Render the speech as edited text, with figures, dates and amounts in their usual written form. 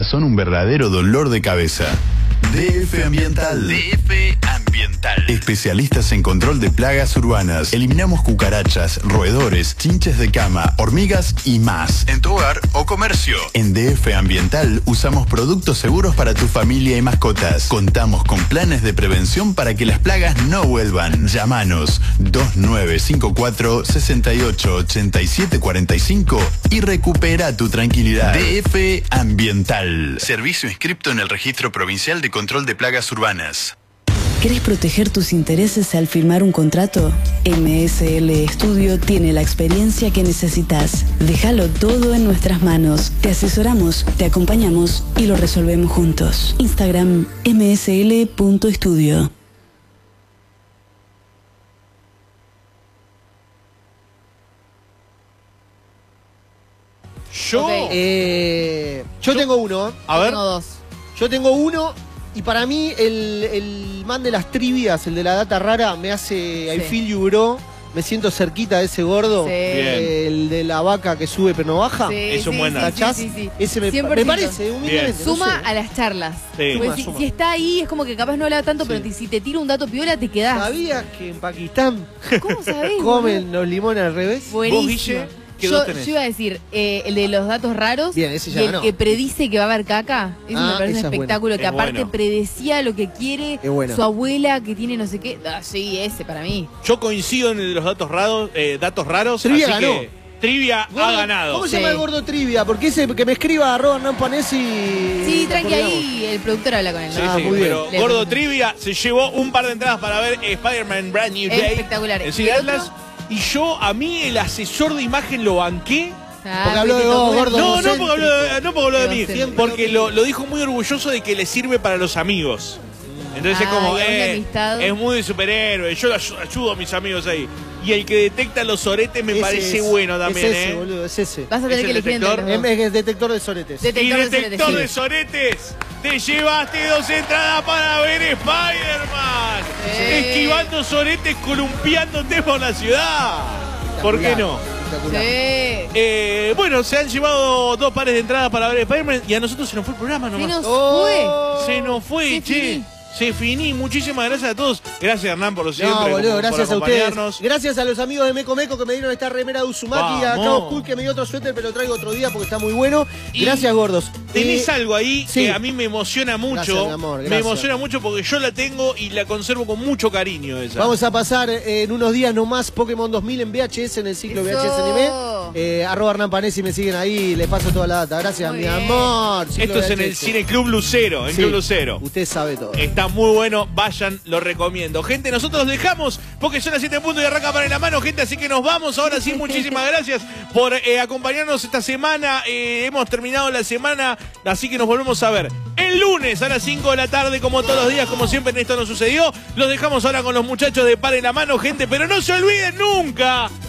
son un verdadero dolor de cabeza. DF Ambiental. DF Ambiental. Especialistas en control de plagas urbanas. Eliminamos cucarachas, roedores, chinches de cama, hormigas y más. En tu hogar o comercio. En DF Ambiental usamos productos seguros para tu familia y mascotas. Contamos con planes de prevención para que las plagas no vuelvan. Llámanos 2954 68 87 45 y recupera tu tranquilidad. DF Ambiental. Servicio inscripto en el Registro Provincial de Control de Plagas Urbanas. ¿Querés proteger tus intereses al firmar un contrato? MSL Estudio tiene la experiencia que necesitas. Déjalo todo en nuestras manos. Te asesoramos, te acompañamos y lo resolvemos juntos. Instagram msl.estudio. Yo tengo uno. A ver. Tengo dos. Yo tengo uno y para mí el man de las trivias, el de la data rara, me hace I feel you bro. Me siento cerquita de ese gordo. Sí. El de la vaca que sube pero no baja. Sí, Es un buen dato. ¿Cachás? Ese me 100%. parece, humildemente. Suma no sé. a las charlas. Sí. Porque Suma. si está ahí, es como que capaz no habla tanto, Sí. pero si te tira un dato piola, te quedás. ¿Sabías que en Pakistán ¿Cómo sabés? comen los limones al revés? Buenísimo. Vos, Guille, ¿qué yo, dos tenés? yo iba a decir, el de los datos raros. Bien, ese ya y el ganó. que predice que va a haber caca. Eso me parece esa un es espectáculo. buena. Que Es aparte bueno. predecía lo que quiere Es buena. su abuela, que tiene no sé qué. Ah, sí, ese para mí. Yo coincido en el de los datos raros. Trivia así ganó. que Trivia ha Gordo- ganado. ¿Cómo se llama el gordo trivia? Porque ese que me escriba @Hernán Panesi. Sí, tranqui, coordinamos. ahí el productor habla con él. Sí, ¿no? sí, muy bien. pero Le- Gordo Trivia se llevó un par de entradas para ver Spider-Man Brand New Day. Espectacular. En ¿Y Cine el Atlas. otro? Y yo, a mí, el asesor de imagen lo banqué. Ah, Porque habló de te vos, tocó una- gordo. No, no porque habló de mí. Egocéntrico. Porque lo dijo muy orgulloso de que le sirve para los amigos. Entonces es Ah, como, y es una amistad. es muy de superhéroe. Yo ayudo a mis amigos ahí. Y el que detecta los soretes me Ese parece es. bueno también, Es ese, boludo, es ese. Vas a tener ¿Es que el elegir entre detector? los dos. Es detector de soretes. Y Detector de detector soretes, de sí. soretes, te llevaste 2 entradas para ver Spider-Man. Esquivando soretes, columpiándote por la ciudad. ¿Por qué no? Espectacular. Sí. Bueno, se han llevado 2 pares de entradas para ver Spider-Man y a nosotros se nos fue el programa Se nomás. nos Oh. Se nos fue, Se che. finí. Se finí. Muchísimas gracias a todos. Gracias, Hernán, por lo siempre. No, boludo, por gracias a ustedes. acompañarnos. Gracias a los amigos de Meco Meco que me dieron esta remera de Uzumaki. A Vamos. Cabo Cool que me dio otro suéter, pero lo traigo otro día porque está muy bueno. Y Gracias, gordos. Tenés algo ahí sí. que a mí me emociona mucho. Gracias, mi amor, me gracias. emociona mucho porque yo la tengo y la conservo con mucho cariño esa. Vamos a pasar en unos días nomás Pokémon 2000 en VHS, en el ciclo Eso. VHS Anime. @Hernán Panesi me siguen ahí, les paso toda la data. Gracias, Muy mi bien. amor. Ciclo Esto es en el VHS. Cine Club Lucero, en Sí, Club Lucero. Usted sabe todo. Está muy bueno, vayan, lo recomiendo. Gente, nosotros los dejamos porque son las 7 puntos y arranca para en la mano, gente, así que nos vamos. Ahora sí, muchísimas gracias por acompañarnos esta semana. Hemos terminado la semana, así que nos volvemos a ver el lunes a las 5 de la tarde, como todos los días, como siempre en Esto No Sucedió. Los dejamos ahora con los muchachos de Para en la Mano, gente, pero no se olviden nunca